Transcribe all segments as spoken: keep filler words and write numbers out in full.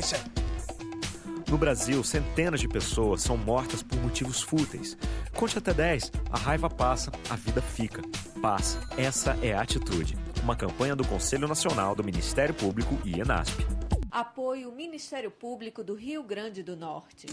polícia. No Brasil, centenas de pessoas são mortas por motivos fúteis. Conte até dez, a raiva passa, a vida fica. Paz, essa é a atitude. Uma campanha do Conselho Nacional do Ministério Público e ENASP. Apoio Ministério Público do Rio Grande do Norte.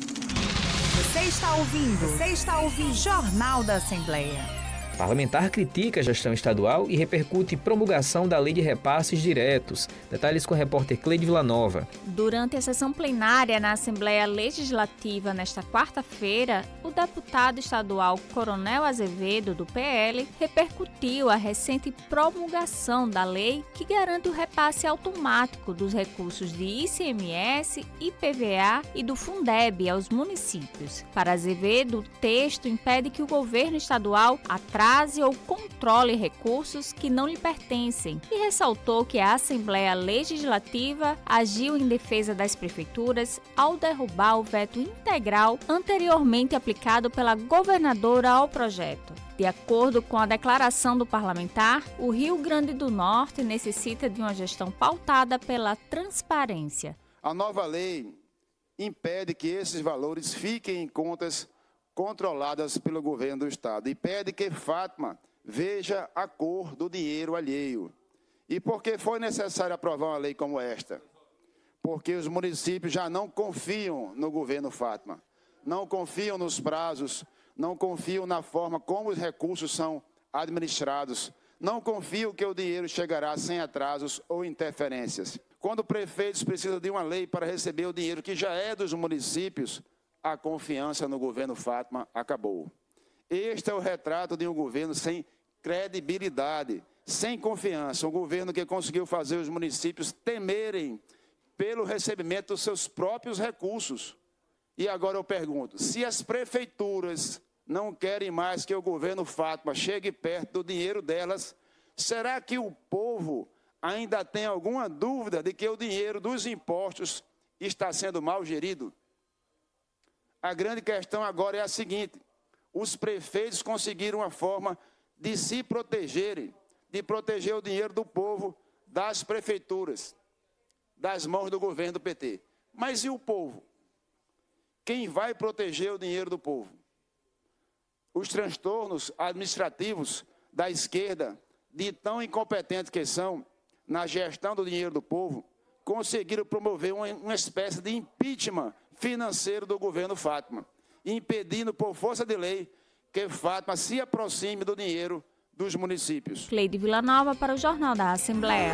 Você está ouvindo, você está ouvindo Jornal da Assembleia. Parlamentar critica a gestão estadual e repercute promulgação da Lei de Repasses Diretos. Detalhes com a repórter Cleide Villanova. Durante a sessão plenária na Assembleia Legislativa nesta quarta-feira, o deputado estadual Coronel Azevedo, do P L, repercutiu a recente promulgação da lei que garante o repasse automático dos recursos de I C M S, I P V A e do Fundeb aos municípios. Para Azevedo, o texto impede que o governo estadual atrase ou controle recursos que não lhe pertencem e ressaltou que a Assembleia Legislativa agiu em defesa das prefeituras ao derrubar o veto integral anteriormente aplicado pela governadora ao projeto. De acordo com a declaração do parlamentar, o Rio Grande do Norte necessita de uma gestão pautada pela transparência. A nova lei impede que esses valores fiquem em contas controladas pelo governo do Estado e pede que Fátima veja a cor do dinheiro alheio. E por que foi necessário aprovar uma lei como esta? Porque os municípios já não confiam no governo Fátima, não confiam nos prazos, não confiam na forma como os recursos são administrados, não confiam que o dinheiro chegará sem atrasos ou interferências. Quando prefeitos precisam de uma lei para receber o dinheiro que já é dos municípios, a confiança no governo Fátima acabou. Este é o retrato de um governo sem credibilidade, sem confiança. Um governo que conseguiu fazer os municípios temerem pelo recebimento dos seus próprios recursos. E agora eu pergunto, se as prefeituras não querem mais que o governo Fátima chegue perto do dinheiro delas, será que o povo ainda tem alguma dúvida de que o dinheiro dos impostos está sendo mal gerido? A grande questão agora é a seguinte: os prefeitos conseguiram uma forma de se protegerem, de proteger o dinheiro do povo das prefeituras, das mãos do governo do P T. Mas e o povo? Quem vai proteger o dinheiro do povo? Os transtornos administrativos da esquerda, de tão incompetentes que são na gestão do dinheiro do povo, conseguiram promover uma, uma espécie de impeachment financeiro do governo Fátima, impedindo por força de lei que Fátima se aproxime do dinheiro dos municípios. Cleide Villanova para o Jornal da Assembleia.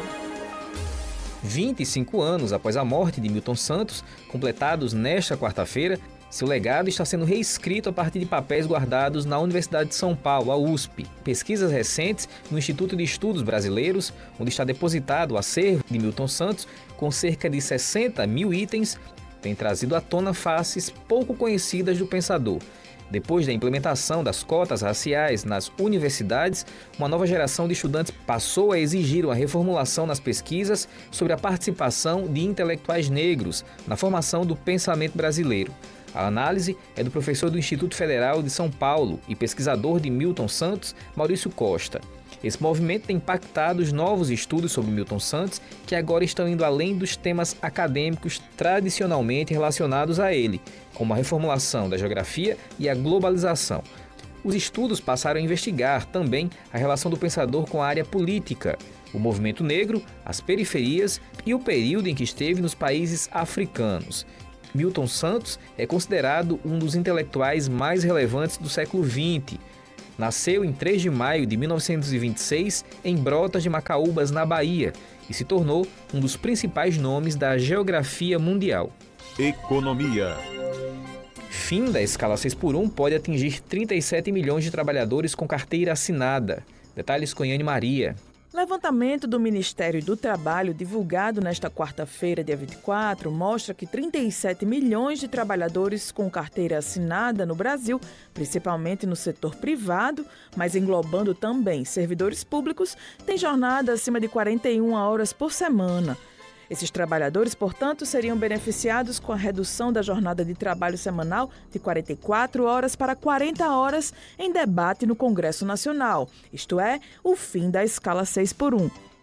vinte e cinco anos após a morte de Milton Santos, completados nesta quarta-feira, seu legado está sendo reescrito a partir de papéis guardados na Universidade de São Paulo, a U S P. Pesquisas recentes no Instituto de Estudos Brasileiros, onde está depositado o acervo de Milton Santos, com cerca de sessenta mil itens, tem trazido à tona faces pouco conhecidas do pensador. Depois da implementação das cotas raciais nas universidades, uma nova geração de estudantes passou a exigir uma reformulação nas pesquisas sobre a participação de intelectuais negros na formação do pensamento brasileiro. A análise é do professor do Instituto Federal de São Paulo e pesquisador de Milton Santos, Maurício Costa. Esse movimento tem impactado os novos estudos sobre Milton Santos, que agora estão indo além dos temas acadêmicos tradicionalmente relacionados a ele, como a reformulação da geografia e a globalização. Os estudos passaram a investigar também a relação do pensador com a área política, o movimento negro, as periferias e o período em que esteve nos países africanos. Milton Santos é considerado um dos intelectuais mais relevantes do século vinte. Nasceu em três de maio de mil novecentos e vinte e seis em Brotas de Macaúbas, na Bahia, e se tornou um dos principais nomes da geografia mundial. Economia. Fim da escala seis por um pode atingir trinta e sete milhões de trabalhadores com carteira assinada. Detalhes com Yane Maria. Levantamento do Ministério do Trabalho, divulgado nesta quarta-feira, dia vinte e quatro, mostra que trinta e sete milhões de trabalhadores com carteira assinada no Brasil, principalmente no setor privado, mas englobando também servidores públicos, têm jornada acima de quarenta e uma horas por semana. Esses trabalhadores, portanto, seriam beneficiados com a redução da jornada de trabalho semanal de quarenta e quatro horas para quarenta horas em debate no Congresso Nacional, isto é, o fim da escala seis por um.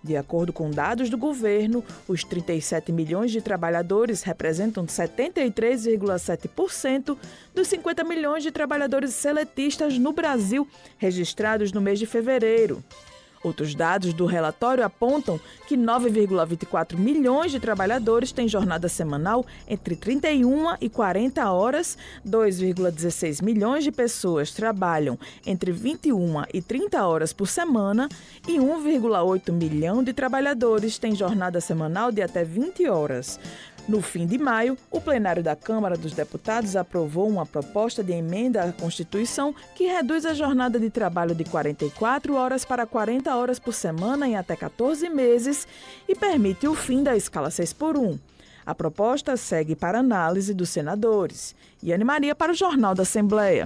De acordo com dados do governo, os trinta e sete milhões de trabalhadores representam setenta e três vírgula sete por cento dos cinquenta milhões de trabalhadores seletistas no Brasil, registrados no mês de fevereiro. Outros dados do relatório apontam que nove vírgula vinte e quatro milhões de trabalhadores têm jornada semanal entre trinta e uma e quarenta horas, dois vírgula dezesseis milhões de pessoas trabalham entre vinte e uma e trinta horas por semana e um vírgula oito milhão de trabalhadores têm jornada semanal de até vinte horas. No fim de maio, o plenário da Câmara dos Deputados aprovou uma proposta de emenda à Constituição que reduz a jornada de trabalho de quarenta e quatro horas para quarenta horas por semana em até quatorze meses e permite o fim da escala seis por um. A proposta segue para análise dos senadores. Yane Maria para o Jornal da Assembleia.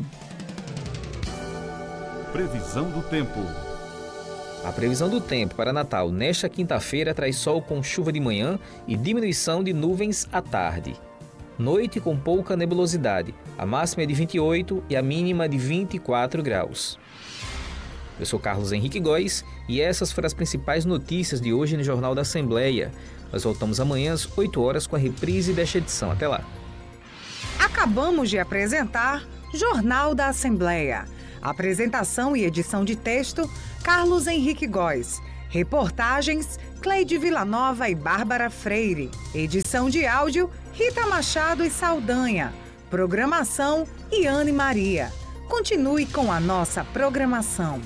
Previsão do tempo. A previsão do tempo para Natal nesta quinta-feira traz sol com chuva de manhã e diminuição de nuvens à tarde. Noite com pouca nebulosidade. A máxima é de vinte e oito e a mínima de vinte e quatro graus. Eu sou Carlos Henrique Góes e essas foram as principais notícias de hoje no Jornal da Assembleia. Nós voltamos amanhã às oito horas com a reprise desta edição. Até lá. Acabamos de apresentar Jornal da Assembleia. Apresentação e edição de texto, Carlos Henrique Góes. Reportagens, Cleide Villanova e Bárbara Freire. Edição de áudio, Rita Machado e Saldanha. Programação, Yane Maria. Continue com a nossa programação.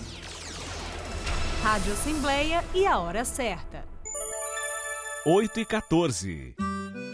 Rádio Assembleia e a hora certa. oito e quatorze.